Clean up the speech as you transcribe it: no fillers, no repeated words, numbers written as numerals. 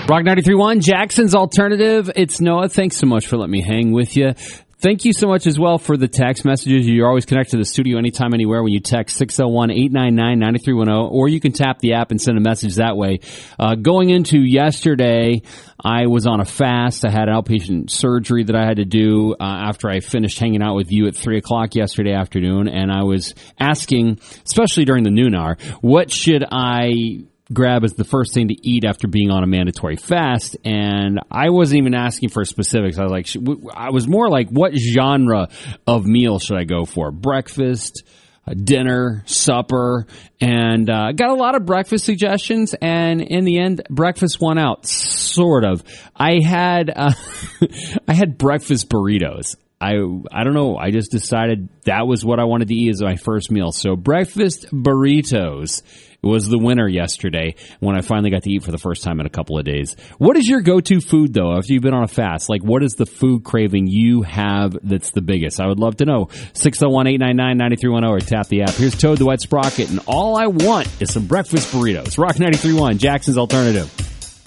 Rock 93.1, Jackson's Alternative. It's Noah. Thanks so much for letting me hang with you. Thank you so much as well for the text messages. You're always connected to the studio anytime, anywhere when you text 601-899-9310, or you can tap the app and send a message that way. Going into yesterday, I was on a fast. I had outpatient surgery that I had to do after I finished hanging out with you at 3 o'clock yesterday afternoon, and I was asking, especially during the noon hour, what should I grab as the first thing to eat after being on a mandatory fast? And I wasn't even asking for specifics. I was like, I was more like, what genre of meal should I go for? Breakfast, dinner, supper, and got a lot of breakfast suggestions. And in the end, breakfast won out, sort of. I had I had breakfast burritos. I don't know. I just decided that was what I wanted to eat as my first meal. So breakfast burritos was the winner yesterday when I finally got to eat for the first time in a couple of days. What is your go-to food, though, after you've been on a fast? Like, what is the food craving you have that's the biggest? I would love to know. 601-899-9310 or tap the app. Here's Toad the Wet Sprocket, and all I want is some breakfast burritos. Rock 93.1, Jackson's Alternative.